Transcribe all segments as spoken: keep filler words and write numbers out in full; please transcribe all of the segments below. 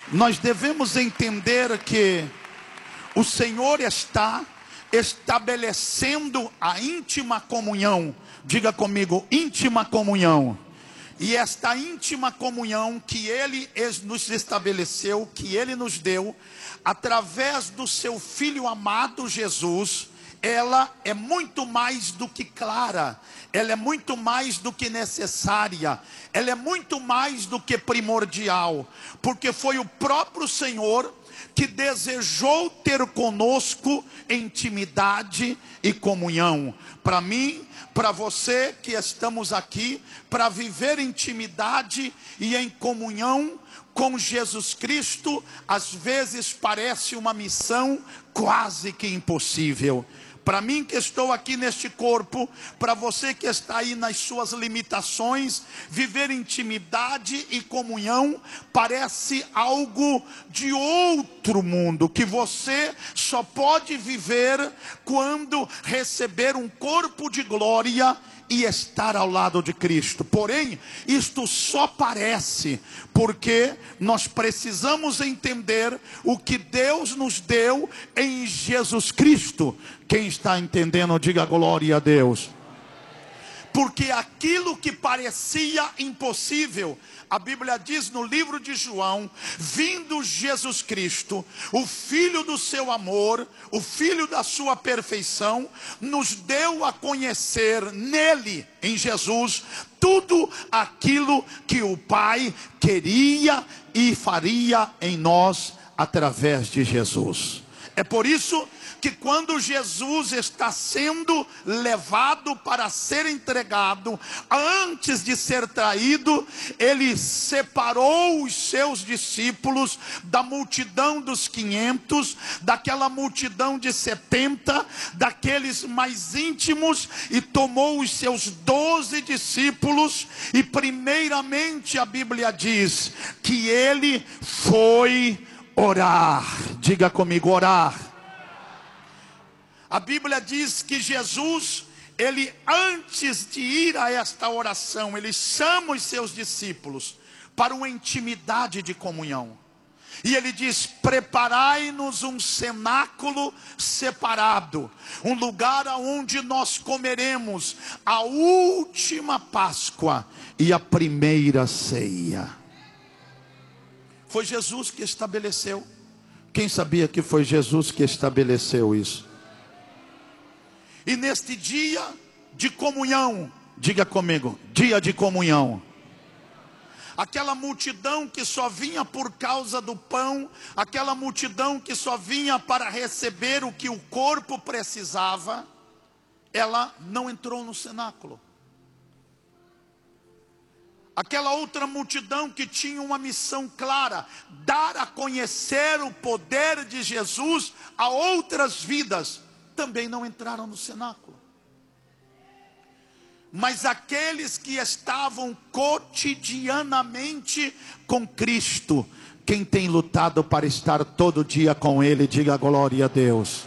Nós devemos entender que o Senhor está estabelecendo a íntima comunhão. Diga comigo, íntima comunhão. E esta íntima comunhão que Ele nos estabeleceu, que Ele nos deu, através do seu Filho amado Jesus, ela é muito mais do que clara, ela é muito mais do que necessária, ela é muito mais do que primordial, porque foi o próprio Senhor que desejou ter conosco intimidade e comunhão. Para mim, para você que estamos aqui, para viver intimidade e em comunhão com Jesus Cristo, às vezes parece uma missão quase que impossível. Para mim que estou aqui neste corpo, para você que está aí nas suas limitações, viver intimidade e comunhão parece algo de outro mundo, que você só pode viver quando receber um corpo de glória e estar ao lado de Cristo. Porém, isto só parece, porque nós precisamos entender o que Deus nos deu em Jesus Cristo. Quem está entendendo, diga glória a Deus. Porque aquilo que parecia impossível, a Bíblia diz no livro de João, vindo Jesus Cristo, o Filho do seu amor, o Filho da sua perfeição, nos deu a conhecer nele, em Jesus, tudo aquilo que o Pai queria e faria em nós através de Jesus. É por isso que quando Jesus está sendo levado para ser entregado, antes de ser traído, ele separou os seus discípulos da multidão dos quinhentos, daquela multidão de setenta, daqueles mais íntimos, e tomou os seus doze discípulos, e primeiramente a Bíblia diz que ele foi orar. Diga comigo, orar. A Bíblia diz que Jesus, ele antes de ir a esta oração, ele chama os seus discípulos para uma intimidade de comunhão. E ele diz: preparai-nos um cenáculo separado, um lugar onde nós comeremos a última Páscoa e a primeira ceia. Foi Jesus que estabeleceu. Quem sabia que foi Jesus que estabeleceu isso? E neste dia de comunhão, diga comigo, dia de comunhão. Aquela multidão que só vinha por causa do pão, aquela multidão que só vinha para receber o que o corpo precisava, ela não entrou no cenáculo. Aquela outra multidão que tinha uma missão clara, dar a conhecer o poder de Jesus a outras vidas, também não entraram no cenáculo. Mas aqueles que estavam cotidianamente com Cristo, quem tem lutado para estar todo dia com Ele, diga glória a Deus.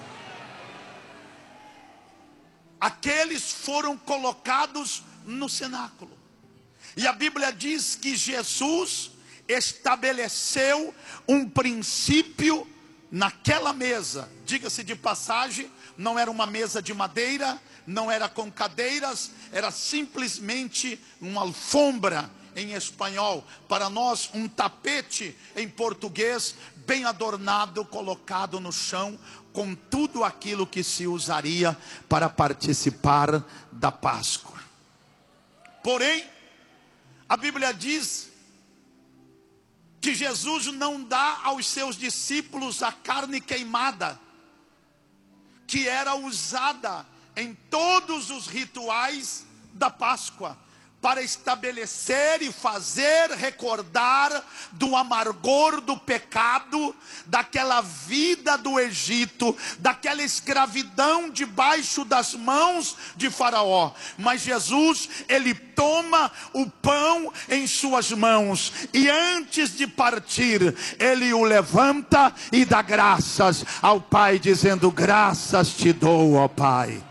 Aqueles foram colocados no cenáculo. E a Bíblia diz que Jesus estabeleceu um princípio naquela mesa. Diga-se de passagem, não era uma mesa de madeira, não era com cadeiras, era simplesmente uma alfombra em espanhol, para nós um tapete em português, bem adornado, colocado no chão, com tudo aquilo que se usaria para participar da Páscoa. Porém, a Bíblia diz que Jesus não dá aos seus discípulos a carne queimada, que era usada em todos os rituais da Páscoa, para estabelecer e fazer recordar do amargor do pecado, daquela vida do Egito, daquela escravidão debaixo das mãos de Faraó. Mas Jesus, ele toma o pão em suas mãos, e antes de partir, ele o levanta e dá graças ao Pai, dizendo: graças te dou, ó Pai.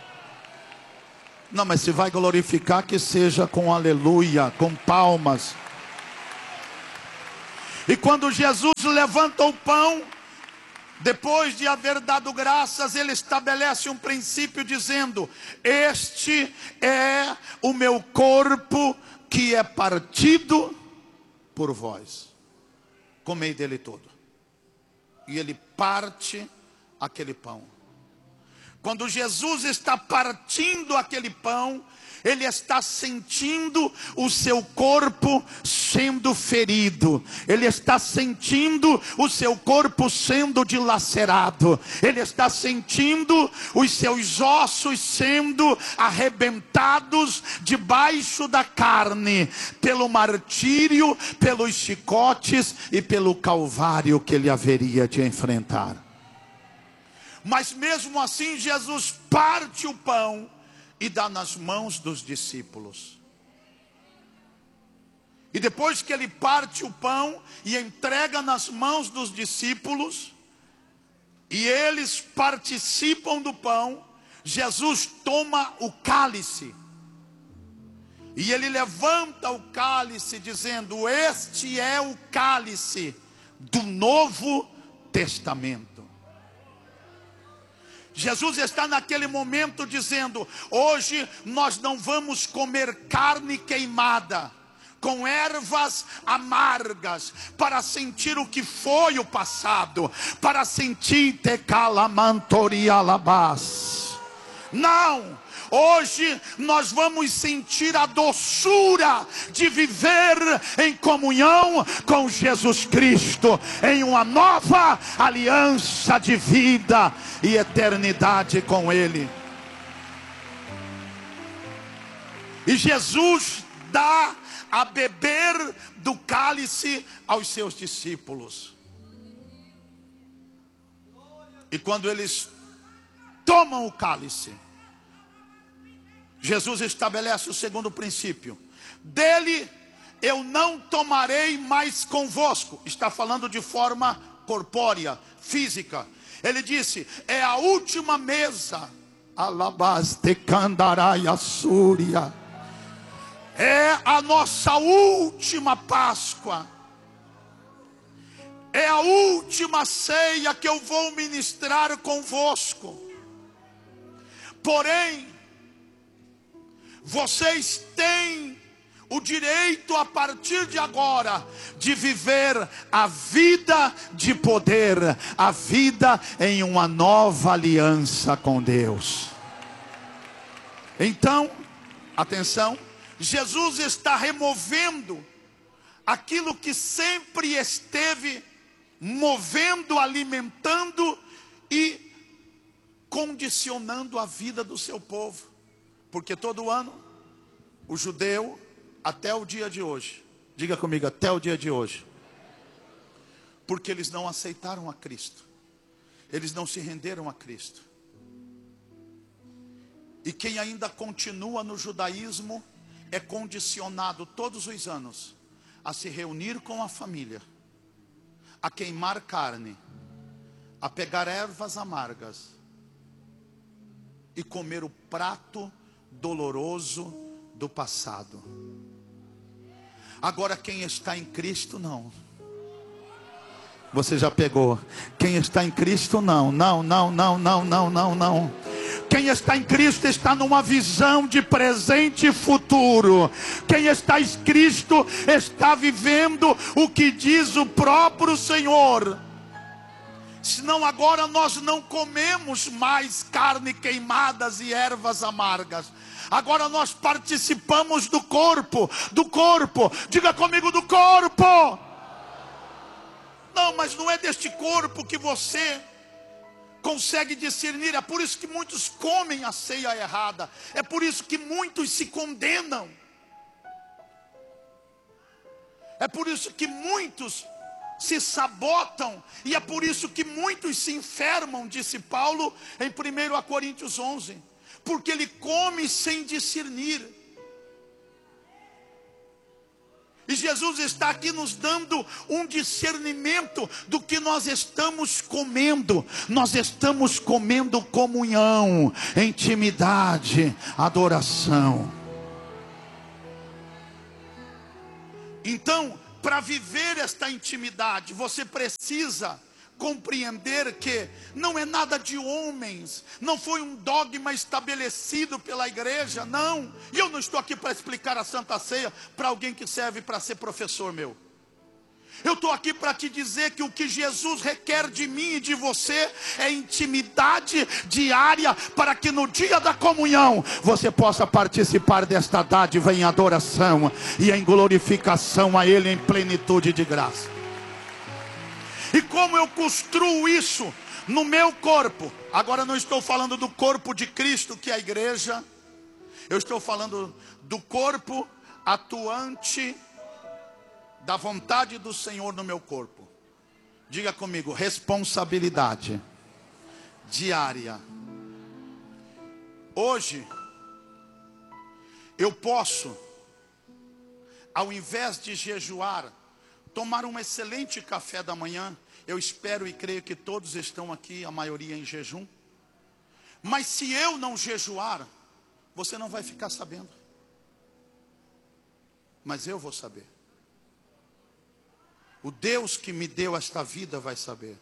Não, mas se vai glorificar, que seja com aleluia, com palmas. E quando Jesus levanta o pão, depois de haver dado graças, ele estabelece um princípio dizendo: este é o meu corpo que é partido por vós, comei dele todo. E ele parte aquele pão. Quando Jesus está partindo aquele pão, ele está sentindo o seu corpo sendo ferido, ele está sentindo o seu corpo sendo dilacerado, ele está sentindo os seus ossos sendo arrebentados debaixo da carne, pelo martírio, pelos chicotes e pelo calvário que ele haveria de enfrentar. Mas mesmo assim, Jesus parte o pão e dá nas mãos dos discípulos. E depois que ele parte o pão e entrega nas mãos dos discípulos, e eles participam do pão, Jesus toma o cálice. E ele levanta o cálice dizendo: este é o cálice do Novo Testamento. Jesus está naquele momento dizendo: hoje nós não vamos comer carne queimada com ervas amargas, para sentir o que foi o passado, para sentir tecalamantorialabás. Não! Hoje nós vamos sentir a doçura de viver em comunhão com Jesus Cristo, em uma nova aliança de vida e eternidade com Ele. E Jesus dá a beber do cálice aos seus discípulos. E quando eles tomam o cálice, Jesus estabelece o segundo princípio: dele eu não tomarei mais convosco. Está falando de forma corpórea, física. Ele disse: é a última mesa, alabaste candarai assúria, é a nossa última Páscoa, é a última ceia que eu vou ministrar convosco. Porém, vocês têm o direito a partir de agora de viver a vida de poder, a vida em uma nova aliança com Deus. Então, atenção, Jesus está removendo aquilo que sempre esteve movendo, alimentando e condicionando a vida do seu povo. Porque todo ano, o judeu, até o dia de hoje, diga comigo, até o dia de hoje, porque eles não aceitaram a Cristo, eles não se renderam a Cristo. E quem ainda continua no judaísmo é condicionado todos os anos a se reunir com a família, a queimar carne, a pegar ervas amargas e comer o prato doloroso do passado. Agora quem está em Cristo não. Você já pegou? Quem está em Cristo não, não, não, não, não, não, não, não. Quem está em Cristo está numa visão de presente e futuro. Quem está em Cristo está vivendo o que diz o próprio Senhor. Senão agora nós não comemos mais carne queimadas e ervas amargas. Agora nós participamos do corpo, do corpo. Diga comigo, do corpo. Não, mas não é deste corpo que você consegue discernir. É por isso que muitos comem a ceia errada. É por isso que muitos se condenam. É por isso que muitos se sabotam. E é por isso que muitos se enfermam, disse Paulo em primeira Coríntios onze. Porque ele come sem discernir. E Jesus está aqui nos dando um discernimento do que nós estamos comendo. Nós estamos comendo comunhão, intimidade, adoração. Então, para viver esta intimidade, você precisa compreender que não é nada de homens, não foi um dogma estabelecido pela igreja, não. E eu não estou aqui para explicar a Santa Ceia para alguém que serve para ser professor meu. Eu estou aqui para te dizer que o que Jesus requer de mim e de você é intimidade diária, para que no dia da comunhão você possa participar desta dádiva em adoração e em glorificação a Ele em plenitude de graça. E como eu construo isso no meu corpo? Agora não estou falando do corpo de Cristo, que é a igreja. Eu estou falando do corpo atuante da vontade do Senhor no meu corpo. Diga comigo: responsabilidade diária. Hoje eu posso, ao invés de jejuar, tomar um excelente café da manhã. Eu espero e creio que todos estão aqui, a maioria em jejum. Mas se eu não jejuar, você não vai ficar sabendo. Mas eu vou saber. O Deus que me deu esta vida vai saber.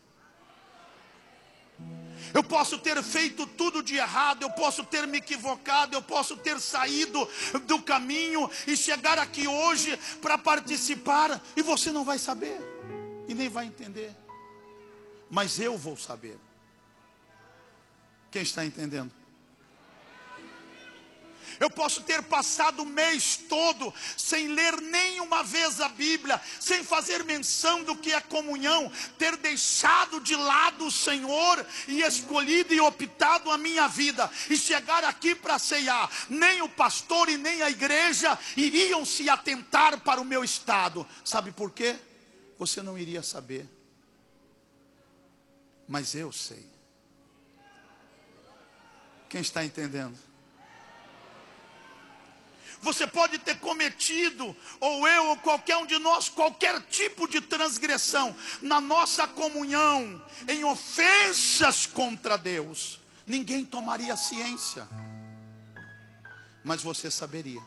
Eu posso ter feito tudo de errado, eu posso ter me equivocado, eu posso ter saído do caminho e chegar aqui hoje para participar, e você não vai saber e nem vai entender. Mas eu vou saber. Quem está entendendo? Eu posso ter passado o mês todo sem ler nenhuma vez a Bíblia, sem fazer menção do que é comunhão, ter deixado de lado o Senhor e escolhido e optado a minha vida, e chegar aqui para ceiar. Nem o pastor e nem a igreja iriam se atentar para o meu estado. Sabe por quê? Você não iria saber. Mas eu sei. Quem está entendendo? Você pode ter cometido, ou eu, ou qualquer um de nós, qualquer tipo de transgressão na nossa comunhão, em ofensas contra Deus. Ninguém tomaria ciência, mas você saberia.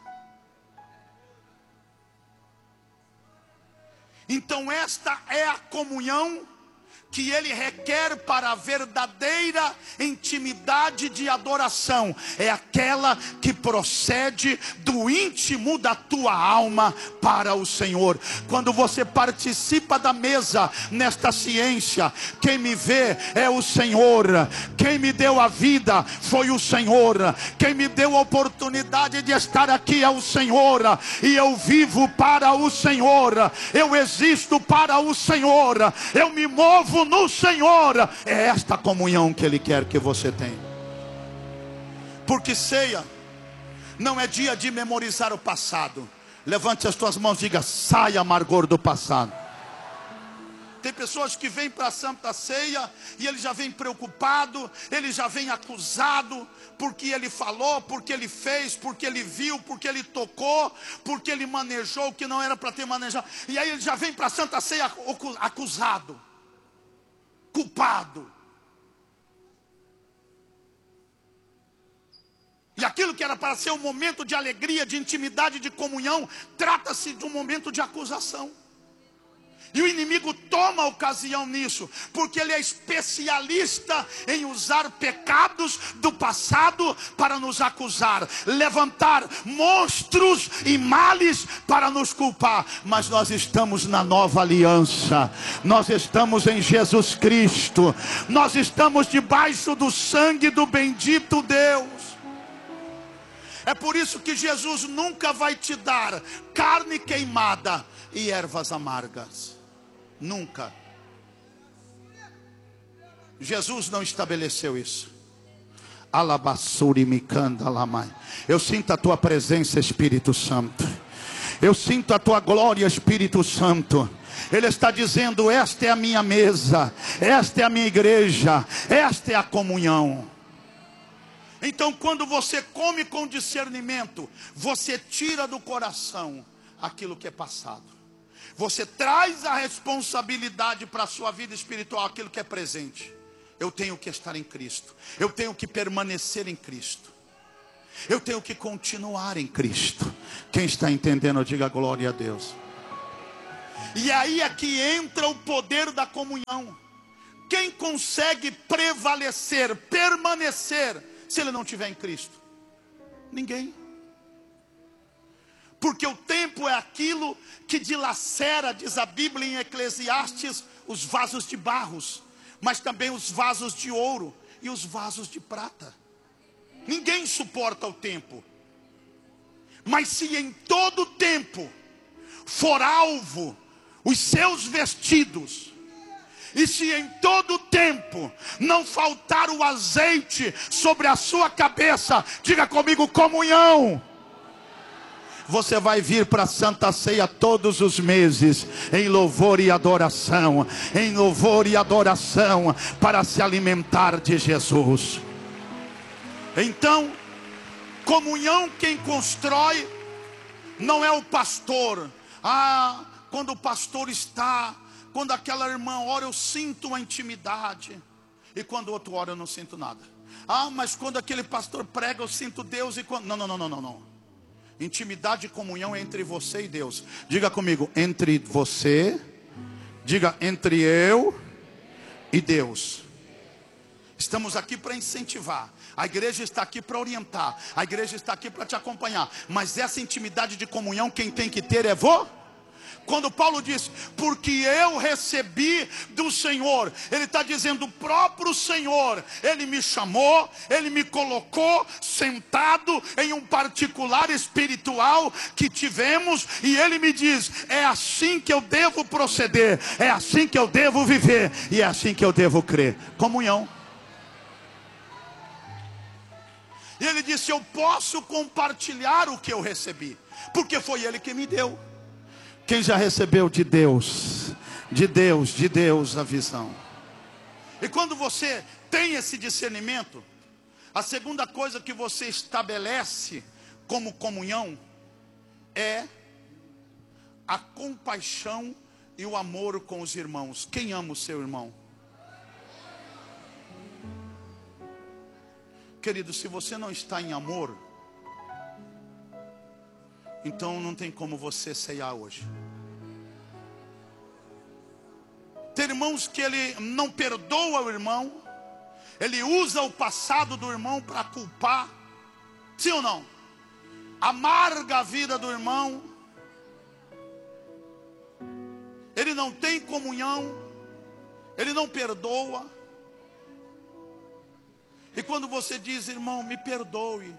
Então esta é a comunhão que Ele requer para a verdadeira intimidade de adoração. É aquela que procede do íntimo da tua alma para o Senhor. Quando você participa da mesa nesta ciência, quem me vê é o Senhor. Quem me deu a vida foi o Senhor. Quem me deu a oportunidade de estar aqui é o Senhor. E eu vivo para o Senhor. Eu existo para o Senhor. Eu me movo no Senhor. É esta comunhão que Ele quer que você tenha. Porque ceia não é dia de memorizar o passado. Levante as tuas mãos e diga: sai amargor do passado. Tem pessoas que vêm para a Santa Ceia e ele já vem preocupado, ele já vem acusado, porque ele falou, porque ele fez, porque ele viu, porque ele tocou, porque ele manejou o que não era para ter manejado. E aí ele já vem para a Santa Ceia acusado, culpado. E aquilo que era para ser um momento de alegria, de intimidade, de comunhão, trata-se de um momento de acusação. E o inimigo toma ocasião nisso, porque ele é especialista em usar pecados do passado para nos acusar, levantar monstros e males para nos culpar. Mas nós estamos na nova aliança, nós estamos em Jesus Cristo, nós estamos debaixo do sangue do bendito Deus. É por isso que Jesus nunca vai te dar carne queimada e ervas amargas. Nunca. Jesus não estabeleceu isso. Alabassuri mikanda lamai. Eu sinto a tua presença, Espírito Santo. Eu sinto a tua glória, Espírito Santo. Ele está dizendo: esta é a minha mesa, esta é a minha igreja, esta é a comunhão. Então, quando você come com discernimento, você tira do coração aquilo que é passado. Você traz a responsabilidade para a sua vida espiritual, aquilo que é presente. Eu tenho que estar em Cristo. Eu tenho que permanecer em Cristo. Eu tenho que continuar em Cristo. Quem está entendendo, diga glória a Deus. E aí é que entra o poder da comunhão. Quem consegue prevalecer, permanecer, se ele não estiver em Cristo? Ninguém. Porque o tempo é aquilo que dilacera, diz a Bíblia em Eclesiastes, os vasos de barros, mas também os vasos de ouro e os vasos de prata. Ninguém suporta o tempo. Mas se em todo tempo for alvo os seus vestidos, e se em todo tempo não faltar o azeite sobre a sua cabeça, diga comigo, comunhão. Você vai vir para a Santa Ceia todos os meses, em louvor e adoração, em louvor e adoração, para se alimentar de Jesus. Então, comunhão quem constrói não é o pastor. Ah, quando o pastor está, quando aquela irmã ora, eu sinto uma intimidade, e quando o outro ora, eu não sinto nada. Ah, mas quando aquele pastor prega, eu sinto Deus, e quando... Não, não, não, não, não, não. Intimidade e comunhão é entre você e Deus. Diga comigo, entre você, diga entre eu e Deus. Estamos aqui para incentivar. A igreja está aqui para orientar. A igreja está aqui para te acompanhar. Mas essa intimidade de comunhão quem tem que ter é você. Quando Paulo diz, porque eu recebi do Senhor, ele está dizendo, o próprio Senhor, ele me chamou, ele me colocou sentado em um particular espiritual que tivemos, e ele me diz, é assim que eu devo proceder, é assim que eu devo viver, e é assim que eu devo crer. Comunhão. E ele disse, eu posso compartilhar o que eu recebi, porque foi ele que me deu. Quem já recebeu de Deus, de Deus, de Deus a visão? E quando você tem esse discernimento, a segunda coisa que você estabelece como comunhão é a compaixão e o amor com os irmãos. Quem ama o seu irmão? Querido, se você não está em amor, então não tem como você ceiar hoje. Tem irmãos que ele não perdoa o irmão, ele usa o passado do irmão para culpar, sim ou não? Amarga a vida do irmão, ele não tem comunhão, ele não perdoa. E quando você diz, irmão, me perdoe,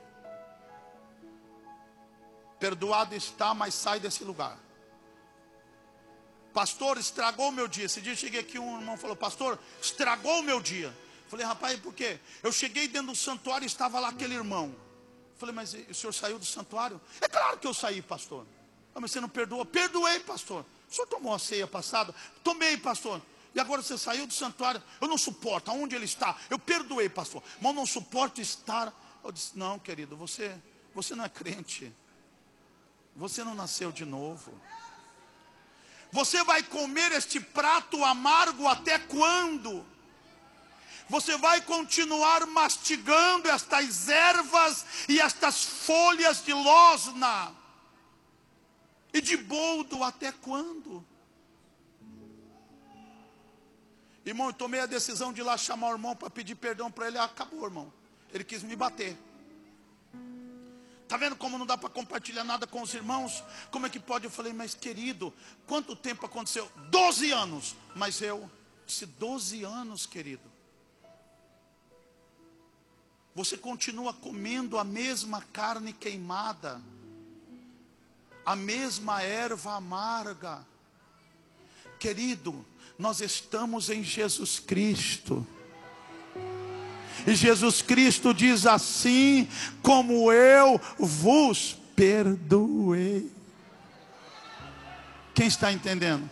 perdoado está, mas sai desse lugar. Pastor, estragou o meu dia. Esse dia eu cheguei aqui, um irmão falou, pastor, estragou o meu dia. Falei, rapaz, por quê? Eu cheguei dentro do santuário e estava lá aquele irmão. Falei, mas o senhor saiu do santuário? É claro que eu saí, pastor. Ah, mas você não perdoa? Perdoei, pastor. O senhor tomou a ceia passada? Tomei, pastor. E agora você saiu do santuário? Eu não suporto, aonde ele está? Eu perdoei, pastor, mas eu não suporto estar. Eu disse, não, querido, você, você não é crente. Você não nasceu de novo. Você vai comer este prato amargo até quando? Você vai continuar mastigando estas ervas e estas folhas de losna e de boldo até quando? Irmão, eu tomei a decisão de ir lá chamar o irmão para pedir perdão para ele. Acabou, irmão. Ele quis me bater. Está vendo como não dá para compartilhar nada com os irmãos? Como é que pode? Eu falei, mas querido, quanto tempo aconteceu? doze anos. Mas eu disse, doze anos, querido. Você continua comendo a mesma carne queimada, a mesma erva amarga. Querido, nós estamos em Jesus Cristo. E Jesus Cristo diz assim, como eu vos perdoei. Quem está entendendo?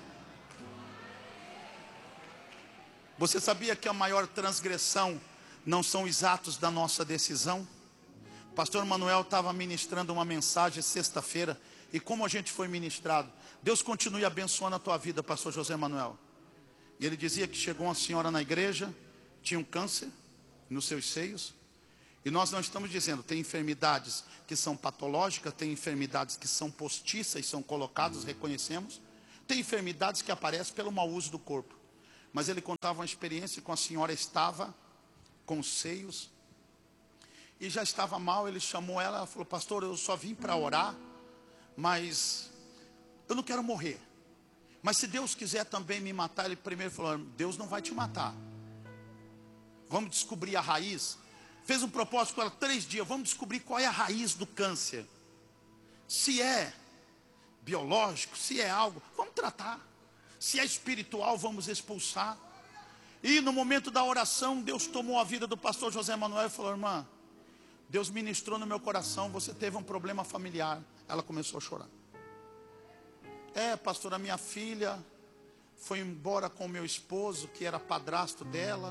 Você sabia que a maior transgressão não são os atos da nossa decisão? Pastor Manuel estava ministrando uma mensagem sexta-feira, e como a gente foi ministrado, Deus continue abençoando a tua vida, pastor José Manuel. E ele dizia que chegou uma senhora na igreja, tinha um câncer nos seus seios. E nós não estamos dizendo, tem enfermidades que são patológicas, tem enfermidades que são postiças, são colocadas, reconhecemos. Tem enfermidades que aparecem pelo mau uso do corpo. Mas ele contava uma experiência com a senhora estava com seios e já estava mal. Ele chamou ela, ela falou: pastor, eu só vim para orar, mas eu não quero morrer. Mas se Deus quiser também me matar, ele primeiro falou: Deus não vai te matar. Vamos descobrir a raiz. Fez um propósito com ela, três dias, vamos descobrir qual é a raiz do câncer. Se é biológico, se é algo, vamos tratar. Se é espiritual, vamos expulsar. E no momento da oração, Deus tomou a vida do pastor José Manuel e falou: irmã, Deus ministrou no meu coração, você teve um problema familiar. Ela começou a chorar. É, pastor, a minha filha foi embora com o meu esposo, que era padrasto dela.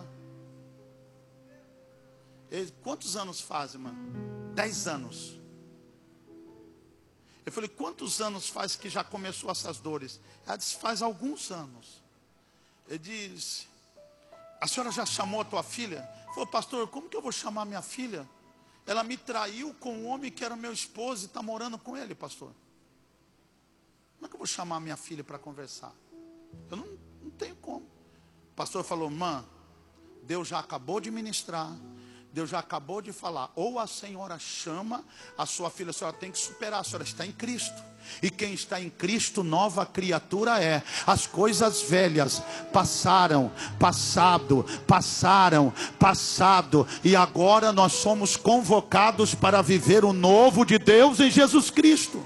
Ele, quantos anos faz, irmã? Dez anos. Eu falei: quantos anos faz que já começou essas dores? Ela disse: faz alguns anos. Ele disse: a senhora já chamou a tua filha? Ele falou: pastor, como que eu vou chamar minha filha? Ela me traiu com um homem que era meu esposo e está morando com ele, pastor. Como é que eu vou chamar minha filha para conversar? Eu não, não tenho como. O pastor falou: irmã, Deus já acabou de ministrar, Deus já acabou de falar. Ou a senhora chama a sua filha, a senhora tem que superar, a senhora está em Cristo. E quem está em Cristo, nova criatura é. As coisas velhas passaram, passado, passaram, passado. E agora nós somos convocados para viver o novo de Deus em Jesus Cristo.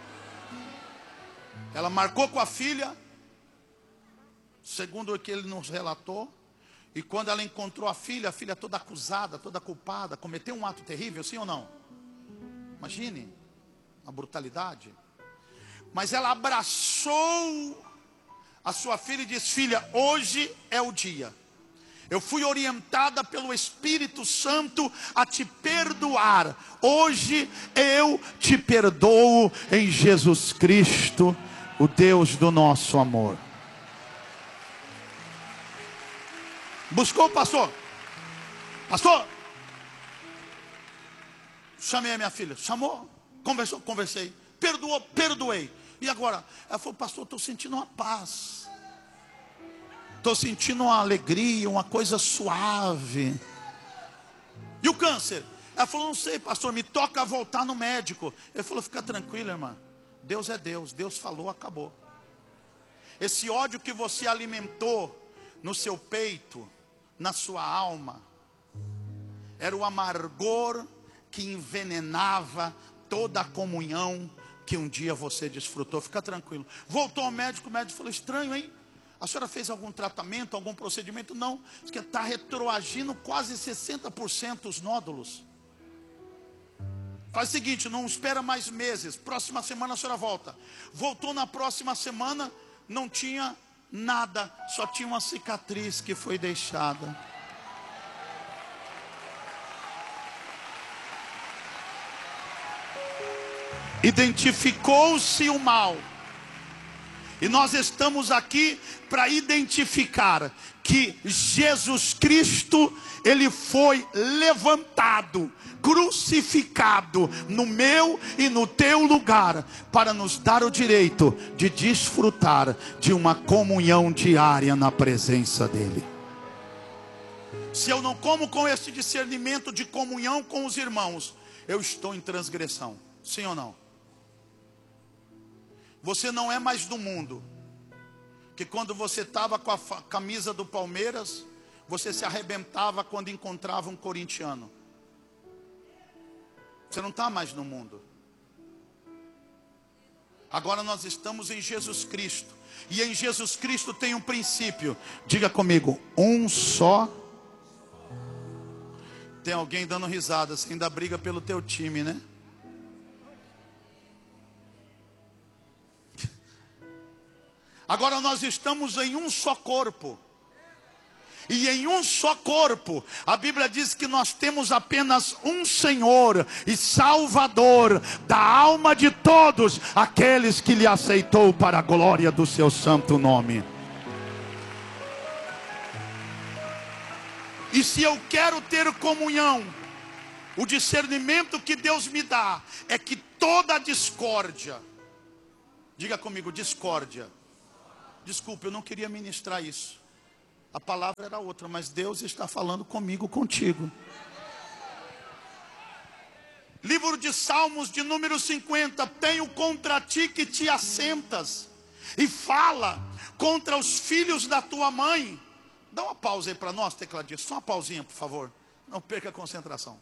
Ela marcou com a filha, segundo o que ele nos relatou. E quando ela encontrou a filha, a filha toda acusada, toda culpada, cometeu um ato terrível, sim ou não? Imagine a brutalidade. Mas ela abraçou a sua filha e disse: filha, hoje é o dia. Eu fui orientada pelo Espírito Santo a te perdoar. Hoje eu te perdoo em Jesus Cristo, o Deus do nosso amor. Buscou o pastor. Pastor, chamei a minha filha. Chamou, conversou, conversei. Perdoou, perdoei. E agora? Ela falou: pastor, estou sentindo uma paz. Estou sentindo uma alegria, uma coisa suave. E o câncer? Ela falou: não sei, pastor, me toca voltar no médico. Ele falou: fica tranquila, irmã. Deus é Deus, Deus falou, acabou. Esse ódio que você alimentou no seu peito, na sua alma, era o amargor que envenenava toda a comunhão que um dia você desfrutou. Fica tranquilo. Voltou ao médico, o médico falou: estranho, hein? A senhora fez algum tratamento, algum procedimento? Não, porque está retroagindo quase sessenta por cento os nódulos. Faz o seguinte, não espera mais meses, próxima semana a senhora volta. Voltou na próxima semana, não tinha nada, só tinha uma cicatriz que foi deixada. Identificou-se o mal. E nós estamos aqui para identificar que Jesus Cristo, ele foi levantado, crucificado no meu e no teu lugar, para nos dar o direito de desfrutar de uma comunhão diária na presença dele. Se eu não como com este discernimento de comunhão com os irmãos, eu estou em transgressão, sim ou não? Você não é mais do mundo, que quando você estava com a camisa do Palmeiras, você se arrebentava quando encontrava um corintiano. Você não está mais no mundo. Agora nós estamos em Jesus Cristo. E em Jesus Cristo tem um princípio. Diga comigo: um só. Tem alguém dando risada, você ainda briga pelo teu time, né? Agora nós estamos em um só corpo. E em um só corpo, a Bíblia diz que nós temos apenas um Senhor e Salvador da alma de todos aqueles que lhe aceitou para a glória do seu santo nome. E se eu quero ter comunhão, o discernimento que Deus me dá é que toda discórdia, diga comigo, discórdia, Desculpe, eu não queria ministrar isso. A palavra era outra, mas Deus está falando comigo, contigo. Livro de Salmos, de número cinquenta. Tenho contra ti que te assentas e fala contra os filhos da tua mãe. Dá uma pausa aí para nós, tecladista. Só uma pausinha, por favor. Não perca a concentração.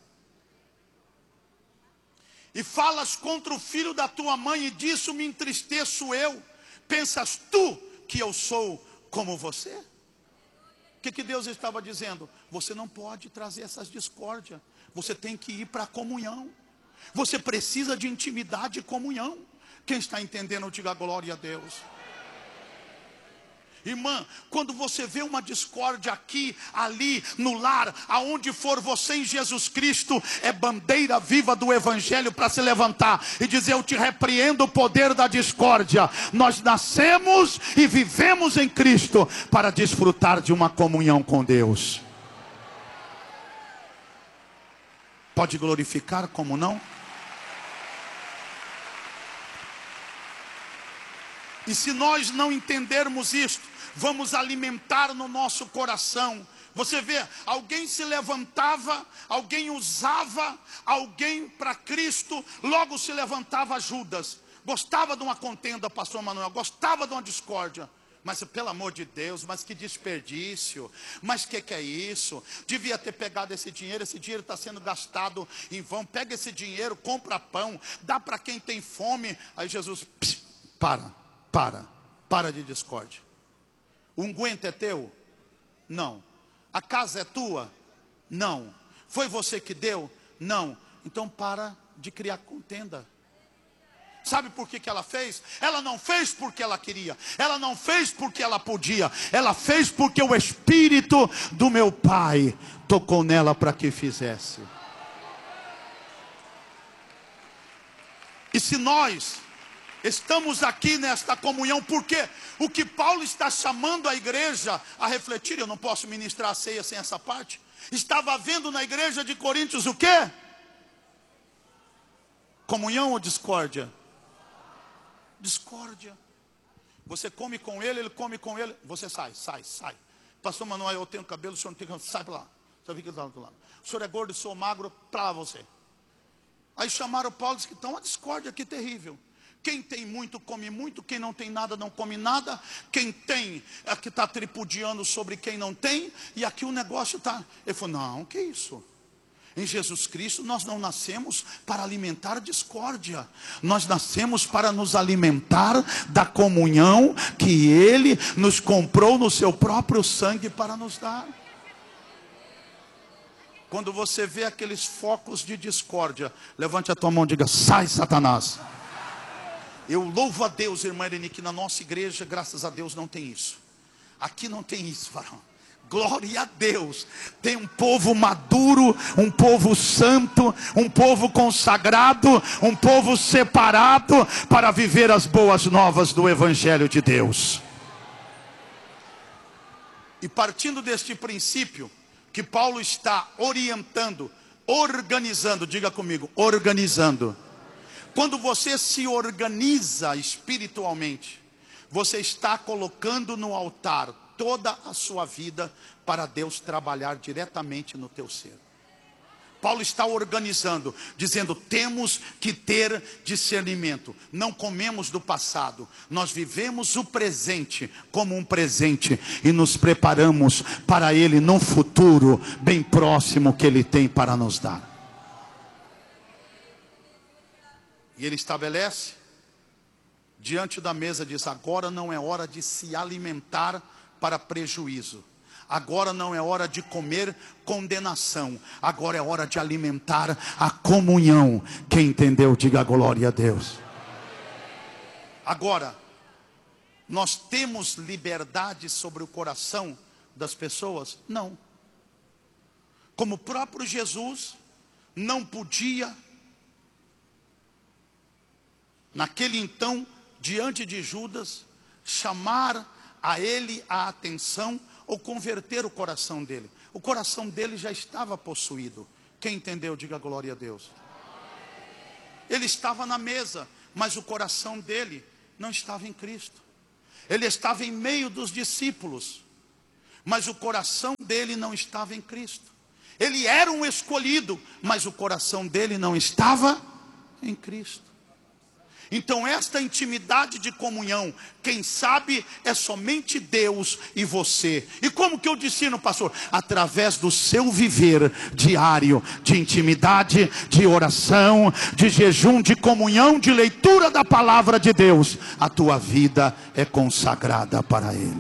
E falas contra o filho da tua mãe, e disso me entristeço eu. Pensas tu que eu sou como você? O que, que Deus estava dizendo? Você não pode trazer essas discórdias. Você tem que ir para a comunhão. Você precisa de intimidade e comunhão. Quem está entendendo, diga glória a Deus. Irmã, quando você vê uma discórdia aqui, ali, no lar, aonde for você em Jesus Cristo, é bandeira viva do Evangelho para se levantar e dizer: eu te repreendo o poder da discórdia. Nós nascemos e vivemos em Cristo para desfrutar de uma comunhão com Deus. Pode glorificar como não? E se nós não entendermos isto, vamos alimentar no nosso coração. Você vê, alguém se levantava, alguém usava alguém para Cristo, logo se levantava Judas. Gostava de uma contenda, pastor Manuel, gostava de uma discórdia. Mas pelo amor de Deus, mas que desperdício, mas que que é isso? Devia ter pegado esse dinheiro, esse dinheiro está sendo gastado em vão. Pega esse dinheiro, compra pão, dá para quem tem fome. Aí Jesus, pss, para, para, para de discórdia. O unguento é teu? Não. A casa é tua? Não. Foi você que deu? Não. Então para de criar contenda. Sabe por que que ela fez? Ela não fez porque ela queria. Ela não fez porque ela podia. Ela fez porque o Espírito do meu Pai tocou nela para que fizesse. E se nós estamos aqui nesta comunhão, porque o que Paulo está chamando a igreja a refletir, eu não posso ministrar a ceia sem essa parte. Estava havendo na igreja de Coríntios o quê? Comunhão ou discórdia? Discórdia. Você come com ele, ele come com ele, você sai, sai, sai. Pastor Manuel, eu tenho cabelo, o senhor não tem cabelo, sai para lá. Você fica do lado. O senhor é gordo, eu sou magro, para lá você. Aí chamaram Paulo e disse que está uma discórdia aqui terrível. Quem tem muito come muito, quem não tem nada não come nada. Quem tem é que está tripudiando sobre quem não tem. E aqui o negócio está. Ele falou: não, que isso? Em Jesus Cristo nós não nascemos para alimentar discórdia. Nós nascemos para nos alimentar da comunhão que Ele nos comprou no seu próprio sangue para nos dar. Quando você vê aqueles focos de discórdia, levante a tua mão e diga: sai, Satanás. Eu louvo a Deus, irmã Irene, que na nossa igreja, graças a Deus, não tem isso. Aqui não tem isso, varão. Glória a Deus. Tem um povo maduro, um povo santo, um povo consagrado, um povo separado para viver as boas novas do Evangelho de Deus. E partindo deste princípio que Paulo está orientando, organizando, diga comigo, organizando. Quando você se organiza espiritualmente, você está colocando no altar toda a sua vida para Deus trabalhar diretamente no teu ser. Paulo está organizando, dizendo: temos que ter discernimento. Não comemos do passado, nós vivemos o presente como um presente e nos preparamos para Ele num futuro bem próximo que Ele tem para nos dar. E ele estabelece diante da mesa, diz: agora não é hora de se alimentar para prejuízo. Agora não é hora de comer condenação. Agora é hora de alimentar a comunhão. Quem entendeu, diga glória a Deus. Agora, nós temos liberdade sobre o coração das pessoas? Não. Como o próprio Jesus não podia, naquele então, diante de Judas, chamar a ele a atenção ou converter o coração dele. O coração dele já estava possuído. Quem entendeu, diga glória a Deus. Ele estava na mesa, mas o coração dele não estava em Cristo. Ele estava em meio dos discípulos, mas o coração dele não estava em Cristo. Ele era um escolhido, mas o coração dele não estava em Cristo. Então esta intimidade de comunhão, quem sabe é somente Deus e você. E como que eu ensino, pastor? Através do seu viver diário de intimidade, de oração, de jejum, de comunhão, de leitura da palavra de Deus. A tua vida é consagrada para Ele.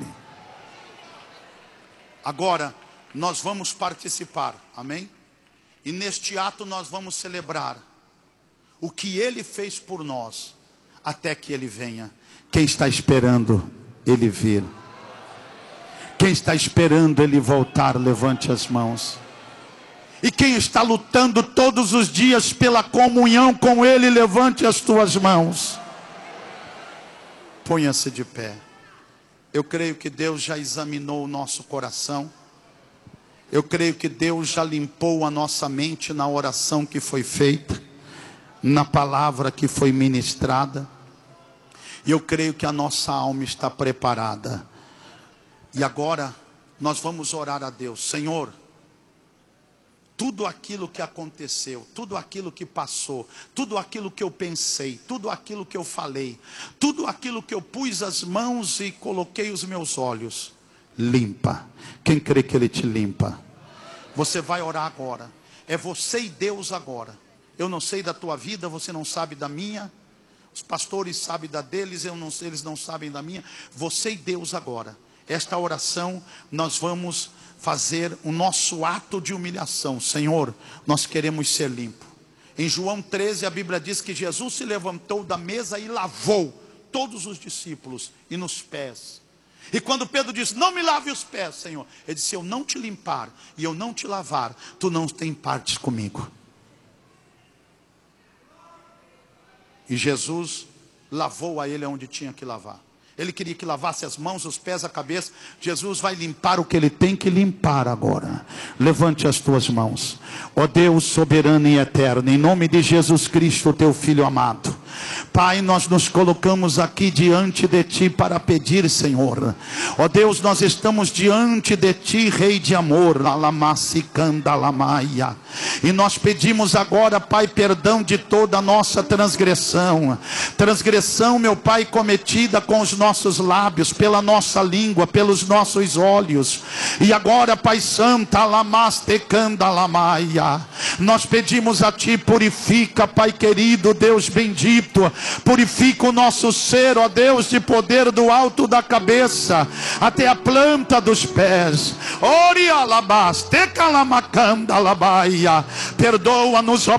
Agora nós vamos participar, amém? E neste ato nós vamos celebrar o que Ele fez por nós, até que Ele venha. Quem está esperando Ele vir? Quem está esperando Ele voltar, levante as mãos. E quem está lutando todos os dias pela comunhão com Ele, levante as tuas mãos. Ponha-se de pé. Eu creio que Deus já examinou o nosso coração. Eu creio que Deus já limpou a nossa mente na oração que foi feita, na palavra que foi ministrada. E eu creio que a nossa alma está preparada. E agora nós vamos orar a Deus. Senhor, tudo aquilo que aconteceu, tudo aquilo que passou, tudo aquilo que eu pensei, tudo aquilo que eu falei, tudo aquilo que eu pus as mãos e coloquei os meus olhos, limpa. Quem crê que Ele te limpa? Você vai orar agora. É você e Deus agora. Eu não sei da tua vida, você não sabe da minha. Os pastores sabem da deles, eu não sei, eles não sabem da minha. Você e Deus agora. Esta oração nós vamos fazer o nosso ato de humilhação. Senhor, nós queremos ser limpos. Em João treze a Bíblia diz que Jesus se levantou da mesa e lavou todos os discípulos e nos pés. E quando Pedro disse, não me lave os pés, Senhor, ele disse, se eu não te limpar e eu não te lavar, tu não tem partes comigo. E Jesus lavou a ele onde tinha que lavar. Ele queria que lavasse as mãos, os pés, a cabeça. Jesus vai limpar o que Ele tem que limpar agora. Levante as tuas mãos. Ó Deus soberano e eterno, em nome de Jesus Cristo, teu Filho amado. Pai, nós nos colocamos aqui diante de Ti para pedir, Senhor. Ó Deus, nós estamos diante de Ti, Rei de amor. E nós pedimos agora, Pai, perdão de toda a nossa transgressão. Transgressão, meu Pai, cometida com os nossos lábios, pela nossa língua, pelos nossos olhos. E agora, Pai Santo, nós pedimos a Ti, purifica, Pai querido, Deus bendito. Purifica o nosso ser, ó Deus, de poder do alto da cabeça até a planta dos pés. Ori alabas, te calamakanda labaia. Perdoa-nos, ó